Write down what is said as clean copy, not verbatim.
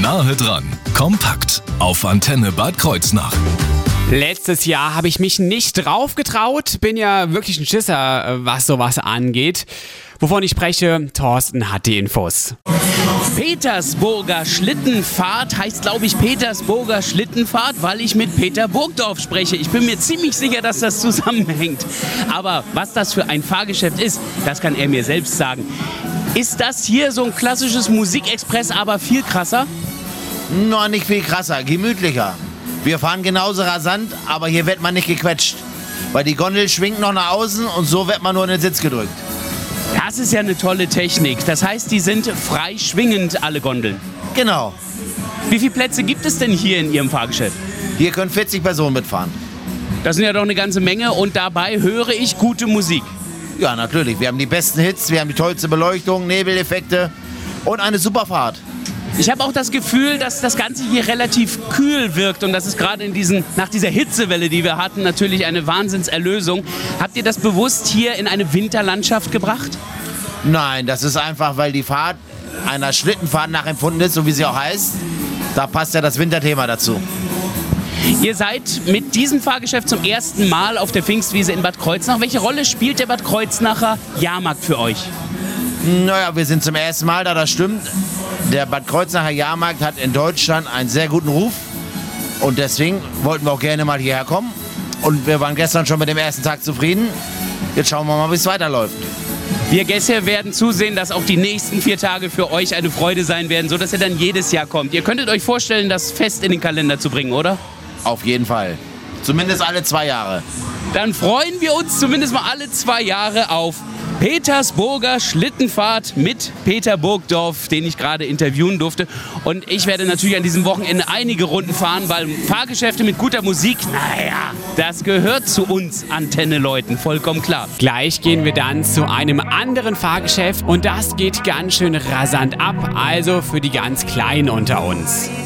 Nahe dran, kompakt auf Antenne Bad Kreuznach. Letztes Jahr habe ich mich nicht drauf getraut, bin ja wirklich ein Schisser, was sowas angeht. Wovon ich spreche, Thorsten hat die Infos. Petersburger Schlittenfahrt heißt, glaube ich, Petersburger Schlittenfahrt, weil ich mit Peter Burgdorf spreche. Ich bin mir ziemlich sicher, dass das zusammenhängt. Aber was das für ein Fahrgeschäft ist, das kann er mir selbst sagen. Ist das hier so ein klassisches Musikexpress, aber viel krasser? Noch nicht viel krasser, gemütlicher. Wir fahren genauso rasant, aber hier wird man nicht gequetscht. Weil die Gondel schwingt noch nach außen und so wird man nur in den Sitz gedrückt. Das ist ja eine tolle Technik. Das heißt, die sind frei schwingend, alle Gondeln. Genau. Wie viele Plätze gibt es denn hier in Ihrem Fahrgeschäft? Hier können 40 Personen mitfahren. Das sind ja doch eine ganze Menge und dabei höre ich gute Musik. Ja, natürlich. Wir haben die besten Hits, wir haben die tollste Beleuchtung, Nebeleffekte und eine super Fahrt. Ich habe auch das Gefühl, dass das Ganze hier relativ kühl wirkt und das ist gerade nach dieser Hitzewelle, die wir hatten, natürlich eine Wahnsinnserlösung. Habt ihr das bewusst hier in eine Winterlandschaft gebracht? Nein, das ist einfach, weil die Fahrt einer Schlittenfahrt nachempfunden ist, so wie sie auch heißt. Da passt ja das Winterthema dazu. Ihr seid mit diesem Fahrgeschäft zum ersten Mal auf der Pfingstwiese in Bad Kreuznach. Welche Rolle spielt der Bad Kreuznacher Jahrmarkt für euch? Naja, wir sind zum ersten Mal da, das stimmt. Der Bad Kreuznacher Jahrmarkt hat in Deutschland einen sehr guten Ruf. Und deswegen wollten wir auch gerne mal hierher kommen. Und wir waren gestern schon mit dem ersten Tag zufrieden. Jetzt schauen wir mal, wie es weiterläuft. Wir Gäste werden zusehen, dass auch die nächsten 4 Tage für euch eine Freude sein werden, sodass ihr dann jedes Jahr kommt. Ihr könntet euch vorstellen, das fest in den Kalender zu bringen, oder? Auf jeden Fall. Zumindest alle 2 Jahre. Dann freuen wir uns zumindest mal alle 2 Jahre auf Petersburger Schlittenfahrt mit Peter Burgdorf, den ich gerade interviewen durfte. Und ich werde natürlich an diesem Wochenende einige Runden fahren, weil Fahrgeschäfte mit guter Musik, naja, das gehört zu uns Antenne-Leuten, vollkommen klar. Gleich gehen wir dann zu einem anderen Fahrgeschäft und das geht ganz schön rasant ab, also für die ganz Kleinen unter uns.